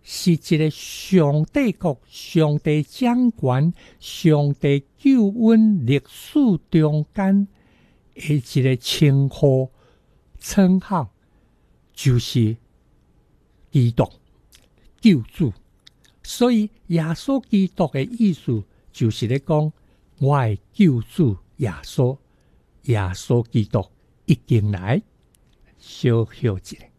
是一个上帝国、上帝掌权、上帝救恩历史中间的一个称呼称号，就是基督救主。所以耶稣基督的意思就是咧讲，我的救主耶稣，耶稣基督已经来。小休一下。